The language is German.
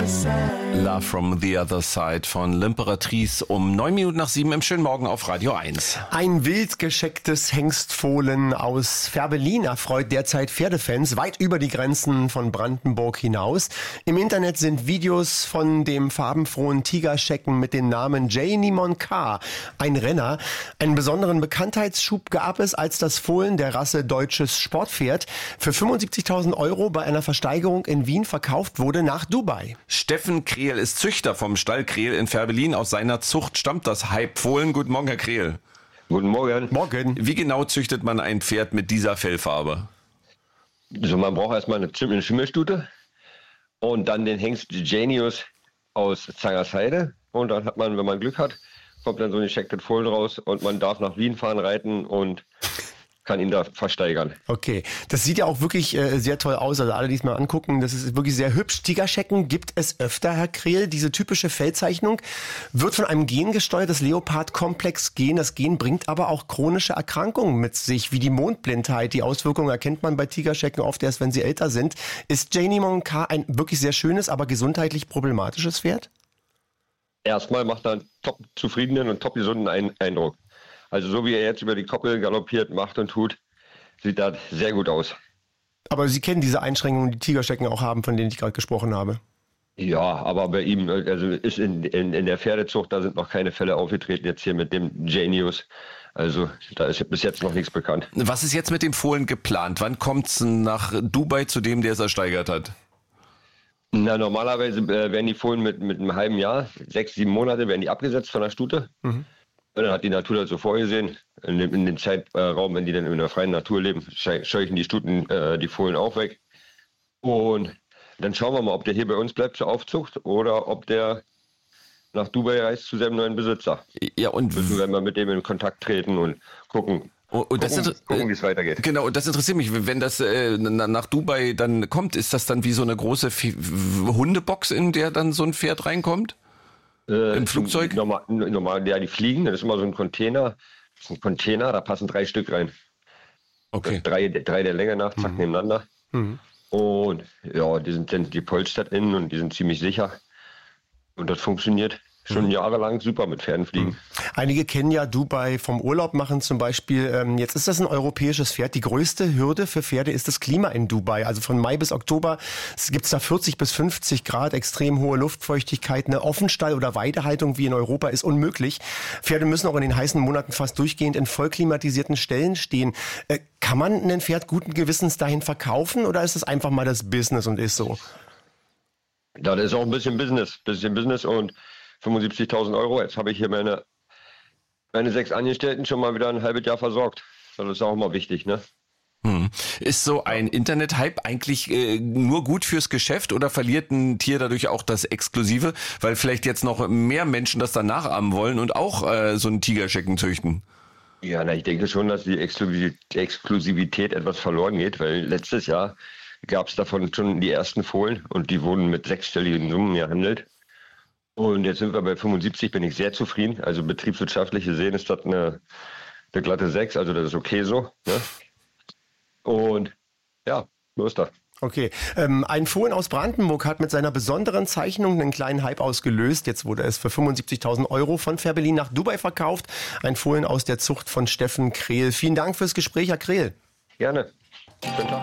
Love from the Other Side von L'Imperatrice um 7:09 im schönen Morgen auf Radio 1. Ein wild geschecktes Hengstfohlen aus Färbelin erfreut derzeit Pferdefans weit über die Grenzen von Brandenburg hinaus. Im Internet sind Videos von dem farbenfrohen Tigerschecken mit dem Namen Janie Moncar, ein Renner. Einen besonderen Bekanntheitsschub gab es, als das Fohlen der Rasse deutsches Sportpferd für 75.000 € bei einer Versteigerung in Wien verkauft wurde nach Dubai. Steffen Krehl ist Züchter vom Stall Krehl in Färbelin. Aus seiner Zucht stammt das Hype-Fohlen. Guten Morgen, Herr Krehl. Guten Morgen. Morgen. Wie genau züchtet man ein Pferd mit dieser Fellfarbe? Also man braucht erstmal eine Schimmelstute und dann den Hengst Genius aus Zangersheide. Und dann hat man, wenn man Glück hat, kommt dann so ein geschecktes Fohlen raus und man darf nach Wien fahren, reiten und kann ihn da versteigern. Okay, das sieht ja auch wirklich sehr toll aus. Also alle, die es mal angucken, das ist wirklich sehr hübsch. Tigerschecken gibt es öfter, Herr Krehl. Diese typische Fellzeichnung wird von einem Gen gesteuert, das Leopard-Komplex-Gen. Das Gen bringt aber auch chronische Erkrankungen mit sich, wie die Mondblindheit. Die Auswirkungen erkennt man bei Tigerschecken oft erst, wenn sie älter sind. Ist Janie Moncar ein wirklich sehr schönes, aber gesundheitlich problematisches Pferd? Erstmal macht er einen top zufriedenen und top gesunden Eindruck. Also so wie er jetzt über die Koppel galoppiert, macht und tut, sieht das sehr gut aus. Aber Sie kennen diese Einschränkungen, die Tigerschecken auch haben, von denen ich gerade gesprochen habe. Ja, aber bei ihm, also ist in der Pferdezucht, da sind noch keine Fälle aufgetreten jetzt hier mit dem Genius. Also da ist bis jetzt noch nichts bekannt. Was ist jetzt mit dem Fohlen geplant? Wann kommt's nach Dubai zu dem, der es ersteigert hat? Na, normalerweise werden die Fohlen mit einem halben Jahr, 6, 7 Monate, werden die abgesetzt von der Stute. Und dann hat die Natur das so vorgesehen. In dem Zeitraum, wenn die dann in der freien Natur leben, scheuchen die Stuten die Fohlen auch weg. Und dann schauen wir mal, ob der hier bei uns bleibt zur Aufzucht oder ob der nach Dubai reist zu seinem neuen Besitzer. Ja, und wenn wir mit dem in Kontakt treten und gucken, wie es weitergeht. Genau, und das interessiert mich. Wenn das nach Dubai dann kommt, ist das dann wie so eine große Hundebox, in der dann so ein Pferd reinkommt? Im Flugzeug? Normal, ja, die fliegen, das ist immer so ein Container. Das ist ein Container, da passen 3 Stück rein. Okay. 3 der Länge nach, zack, nebeneinander. Und ja, die sind dann gepolstert innen und die sind ziemlich sicher. Und das funktioniert schon jahrelang super mit Pferden fliegen. Einige kennen ja Dubai vom Urlaub machen zum Beispiel. Jetzt ist das ein europäisches Pferd. Die größte Hürde für Pferde ist das Klima in Dubai. Also von Mai bis Oktober gibt es da 40 bis 50 Grad, extrem hohe Luftfeuchtigkeit. Eine Offenstall- oder Weidehaltung wie in Europa ist unmöglich. Pferde müssen auch in den heißen Monaten fast durchgehend in voll klimatisierten Ställen stehen. Kann man ein Pferd guten Gewissens dahin verkaufen oder ist es einfach mal das Business und ist so? Ja, das ist auch ein bisschen Business und 75.000 €. Jetzt habe ich hier meine 6 Angestellten schon mal wieder ein halbes Jahr versorgt. Das ist auch mal wichtig, ne? Ist so ein Internet-Hype eigentlich nur gut fürs Geschäft oder verliert ein Tier dadurch auch das Exklusive, weil vielleicht jetzt noch mehr Menschen das dann nachahmen wollen und auch so einen Tigerschecken züchten? Ja, ich denke schon, dass die Exklusivität etwas verloren geht, weil letztes Jahr gab es davon schon die ersten Fohlen und die wurden mit 6-stelligen Summen gehandelt. Und jetzt sind wir bei 75, bin ich sehr zufrieden. Also betriebswirtschaftlich gesehen ist das eine glatte 6, also das ist okay so. Ne? Und ja, so ist das. Okay, ein Fohlen aus Brandenburg hat mit seiner besonderen Zeichnung einen kleinen Hype ausgelöst. Jetzt wurde es für 75.000 € von Färbelin nach Dubai verkauft. Ein Fohlen aus der Zucht von Steffen Krehl. Vielen Dank fürs Gespräch, Herr Krehl. Gerne. Schönen Tag.